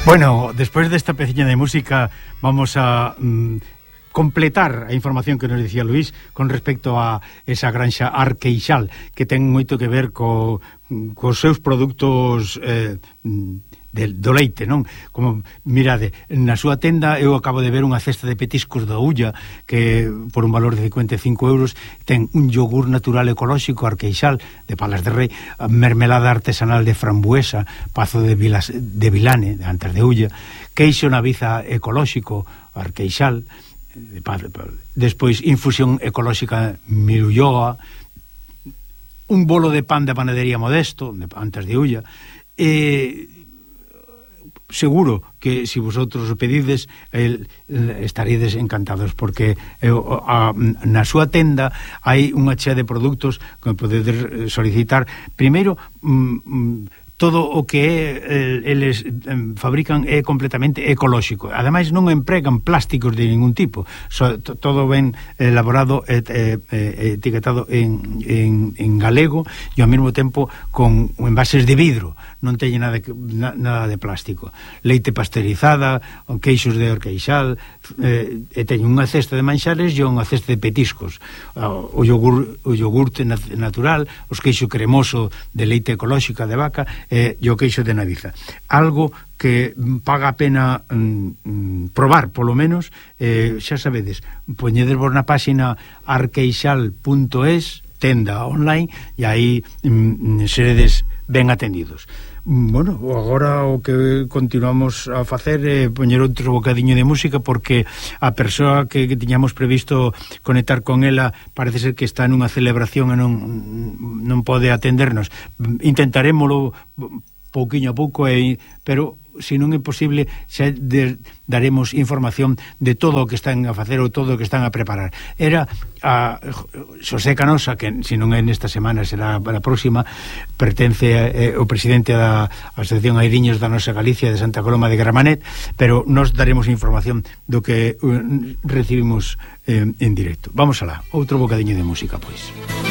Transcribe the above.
Bueno, despois desta peciña de música vamos a completar a información que nos dicía Luís con respecto a esa granxa Arqueixal, que ten moito que ver cos seus produtos do leite, non? Como, mirade, na súa tenda eu acabo de ver unha cesta de petiscos da Ulla que por un valor de 55 euros ten un yogur natural ecolóxico Arqueixal de Palas de Rei, mermelada artesanal de frambuesa Pazo de Vilane, antes de Ulla, queixo naviza ecolóxico Arqueixal, despois infusión ecolóxica Mirulloa, un bolo de pan de panadería Modesto antes de Ulla. Seguro que se vosotros o pedides estaredes encantados, porque na súa tenda hai unha chea de produtos que podedes solicitar. Primeiro, todo o que eles fabrican é completamente ecolóxico. Ademais non empregan plásticos de ningún tipo, todo ben elaborado, etiquetado en galego e ao mesmo tempo con envases de vidro, non teñe nada de plástico. Leite pasteurizada, queixos de Arqueixal, e teñe unha cesta de manxares e unha cesta de petiscos, o iogurte natural, os queixo cremoso de leite ecolóxica de vaca e o queixo de naviza. Algo que paga a pena probar, polo menos. Xa sabedes, poñedesvos na páxina arqueixal.es, tenda online, e aí seredes ben atendidos. Bueno, agora o que continuamos a facer é poñer outro bocadiño de música, porque a persoa que tiñamos previsto conectar con ela parece ser que está nunha celebración e non pode atendernos. Intentarémolo pouquiño a pouco, pero se non é posible xa daremos información de todo o que están a facer ou todo o que están a preparar. Era a Xosé Canosa, que se non é nesta semana será a próxima, pertence o presidente da Asociación Airiños da nosa Galicia de Santa Coloma de Gramanet, pero nos daremos información do que recibimos en directo. Vamos alá, outro bocadiño de música, pois.